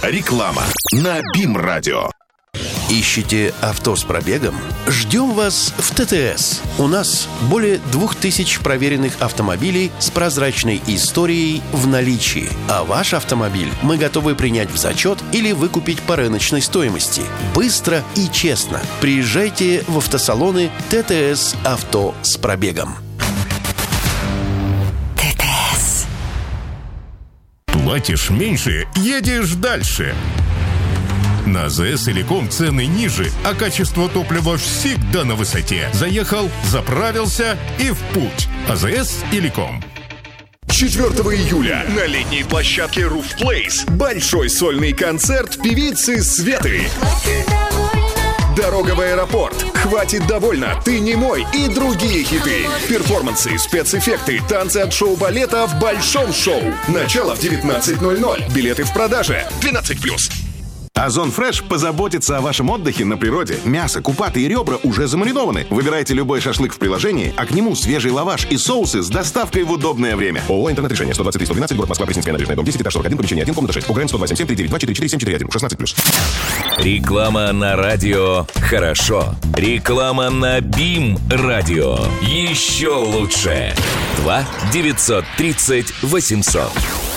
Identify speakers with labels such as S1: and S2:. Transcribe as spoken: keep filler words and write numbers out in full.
S1: Реклама на БИМ-радио.
S2: Ищете авто с пробегом? Ждем вас в ТТС. У нас более двух тысяч проверенных автомобилей с прозрачной историей в наличии. А ваш автомобиль мы готовы принять в зачет или выкупить по рыночной стоимости. Быстро и честно. Приезжайте в автосалоны ТТС «Авто с пробегом».
S3: ТТС.
S4: Платишь меньше, едешь дальше. На АЗС Иликом цены ниже, а качество топлива всегда на высоте. Заехал, заправился и в путь. АЗС Иликом.
S1: четвёртого июля на летней площадке Roof Place большой сольный концерт певицы Светы. «Дорога в аэропорт», «Хватит довольно», «Ты не мой» и другие хиты. Перформансы, спецэффекты, танцы от шоу-балета в большом шоу. Начало в девятнадцать ноль ноль. Билеты в продаже. двенадцать плюс.
S5: Озон Фреш позаботится о вашем отдыхе на природе. Мясо, купаты и ребра уже замаринованы. Выбирайте любой шашлык в приложении, а к нему свежий лаваш и соусы с доставкой в удобное время. ООО «Интернет-решение». сто двадцать три сто двенадцать, город Москва, Пресненская набережная, дом десять, этаж сорок один, помещение один, комната шесть. УГРН сто два семь семь три девять два четыре четыре семь четыре один. шестнадцать плюс.
S6: Реклама на радио «Хорошо». Реклама на БИМ-радио. Еще лучше. два девятьсот тридцать восемьсот.